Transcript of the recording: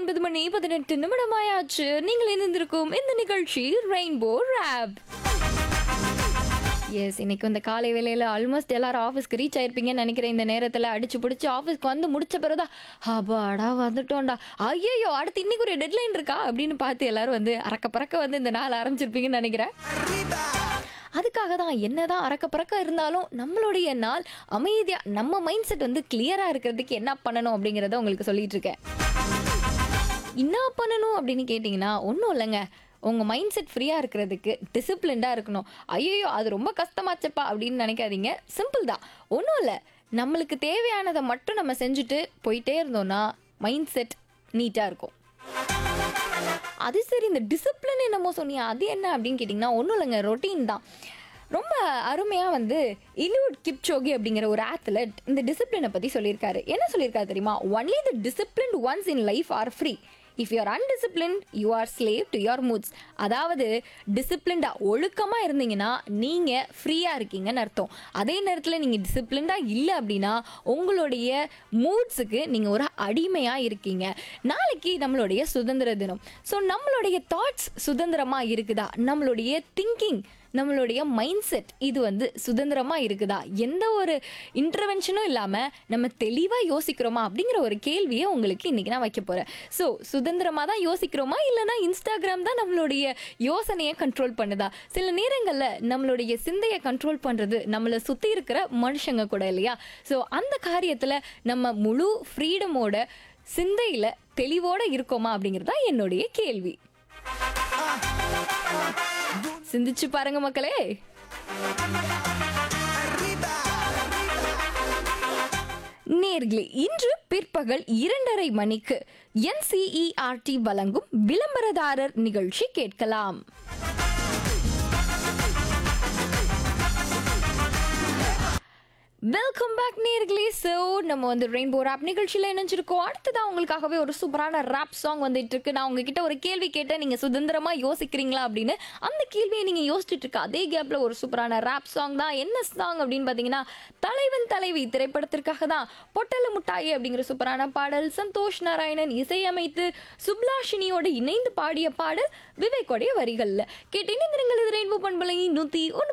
9:18 நீங்கள் இணைந்திருக்கும் இந்த நிகழ்ச்சி ரெயின்போ ராப். எஸ், இன்னைக்கு இந்த காலை வேளையில் ஆல்மோஸ்ட் எல்லாரும் ஆஃபீஸ்க்கு ரீச் ஆயிருப்பீங்கன்னு நினைக்கிறேன். இந்த நேரத்தில் அடிச்சு பிடிச்சி ஆஃபீஸ்க்கு வந்து முடிச்ச பிறகுதான் அப்பாடா வந்துட்டோம்டா, ஐயோ அடுத்து இன்னைக்கு ஒரு டெட்லைன் இருக்கா அப்படின்னு பார்த்து எல்லாரும் வந்து அறக்க பறக்க வந்து இந்த நாள் ஆரம்பிச்சிருப்பீங்கன்னு நினைக்கிறேன். அதுக்காக தான் என்னதான் அறக்க பறக்க இருந்தாலும் நம்மளுடைய நாள் அமைதியாக நம்ம மைண்ட் செட் வந்து கிளியராக இருக்கிறதுக்கு என்ன பண்ணணும் அப்படிங்கிறத உங்களுக்கு சொல்லிட்டு இருக்கேன். என்ன பண்ணணும் அப்படின்னு கேட்டிங்கன்னா ஒன்றும் இல்லைங்க. உங்கள் மைண்ட் செட் ஃப்ரீயாக இருக்கிறதுக்கு டிசிப்ளின்டாக இருக்கணும். ஐயோ அது ரொம்ப கஷ்டமாச்சப்பா அப்படின்னு நினைக்காதீங்க. சிம்பிள் தான், ஒன்றும் இல்லை. நம்மளுக்கு தேவையானதை மட்டும் நம்ம செஞ்சுட்டு போயிட்டே இருந்தோம்னா மைண்ட் செட் நீட்டாக இருக்கும். அது சரி, இந்த டிசிப்ளின் என்னமோ சொன்னீங்க, அது என்ன அப்படின்னு கேட்டிங்கன்னா ஒன்றும் இல்லைங்க, ரொட்டீன் தான். ரொம்ப அருமையாக வந்து இலியூட் கிப்சோகி அப்படிங்கிற ஒரு ஆத்லெட் இந்த டிசிப்ளினை பற்றி சொல்லியிருக்காரு. என்ன சொல்லியிருக்காரு தெரியுமா? Only the disciplined once in life R free. If you are அன்டிசிப்ளின்ட் you are slave to your modes. அதாவது டிசிப்ளின்டாக ஒழுக்கமாக இருந்தீங்கன்னா நீங்கள் ஃப்ரீயாக இருக்கீங்கன்னு அர்த்தம். அதே நேரத்தில் நீங்கள் டிசிப்ளின்டாக இல்லை அப்படின்னா உங்களுடைய மூட்ஸுக்கு நீங்கள் ஒரு அடிமையாக இருக்கீங்க. நாளைக்கு நம்மளுடைய சுதந்திர தினம். ஸோ நம்மளுடைய தாட்ஸ் சுதந்திரமாக இருக்குதா? நம்மளுடைய திங்கிங், நம்மளுடைய மைண்ட் செட் இது வந்து சுதந்திரமாக இருக்குதா? எந்த ஒரு இன்டர்வென்ஷனும் இல்லாமல் நம்ம தெளிவாக யோசிக்கிறோமா அப்படிங்கிற ஒரு கேள்வியை உங்களுக்கு இன்றைக்கி நான் வைக்க போகிறேன். ஸோ சுதந்திரமாக தான் யோசிக்கிறோமா, இல்லைனா இன்ஸ்டாகிராம் தான் நம்மளுடைய யோசனையை கண்ட்ரோல் பண்ணுதா? சில நேரங்களில் நம்மளுடைய சிந்தையை கண்ட்ரோல் பண்ணுறது நம்மளை சுற்றி இருக்கிற மனுஷங்க கூட இல்லையா? ஸோ அந்த காரியத்தில் நம்ம முழு ஃப்ரீடமோட சிந்தையில் தெளிவோடு இருக்கோமா அப்படிங்கிறது தான் என்னுடைய கேள்வி. சிந்திச்சு பாருங்க மக்களே. நேர்களே, இன்று பிற்பகல் 2:30 மணிக்கு NCERT வழங்கும் விளம்பரதாரர் நிகழ்ச்சி கேட்கலாம். வெல்கம் பேக் நேர்களே. ஸோ நம்ம வந்து ரெயின்போ ராப் நிகழ்ச்சியில் இணைஞ்சிருக்கோம். அடுத்ததான் உங்களுக்காகவே ஒரு சூப்பரான ராப் சாங் வந்துட்டு இருக்கு. நான் உங்ககிட்ட ஒரு கேள்வி கேட்டேன், நீங்கள் சுதந்திரமாக யோசிக்கிறீங்களா அப்படின்னு. அந்த கேள்வியை நீங்கள் யோசிச்சுட்டு இருக்க அதே கேப்பில் ஒரு சூப்பரான ராப் சாங் தான். என்ன சாங் அப்படின்னு பார்த்தீங்கன்னா தலைவன் தலைவி திரைப்படத்திற்காக தான் பொட்டல முட்டாயி அப்படிங்கிற சூப்பரான பாடல். சந்தோஷ் நாராயணன் இசையமைத்து சுப்லாஷினியோடு இணைந்து பாடிய பாடல் விவேக்கோடைய வரிகளில் கேட்டீங்க. ரெயின்போ பண்பலை 101